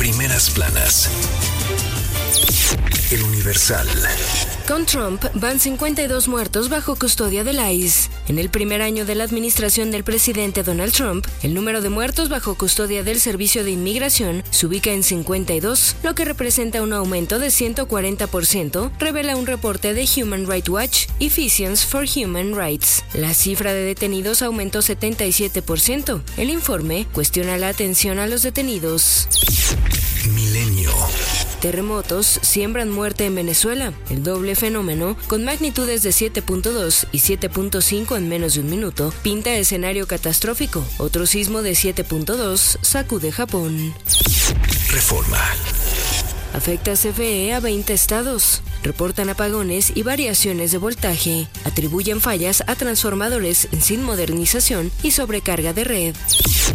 Primeras planas. El Universal. Con Trump van 52 muertos bajo custodia del ICE. En el primer año de la administración del presidente Donald Trump, el número de muertos bajo custodia del Servicio de Inmigración se ubica en 52, lo que representa un aumento de 140%, revela un reporte de Human Rights Watch y Physicians for Human Rights. La cifra de detenidos aumentó 77%. El informe cuestiona la atención a los detenidos. Milenio. Terremotos siembran muerte en Venezuela. El doble fenómeno, con magnitudes de 7.2 y 7.5 en menos de un minuto, pinta escenario catastrófico. Otro sismo de 7.2 sacude Japón. Reforma. Afecta CFE a 20 estados. Reportan apagones y variaciones de voltaje. Atribuyen fallas a transformadores sin modernización y sobrecarga de red.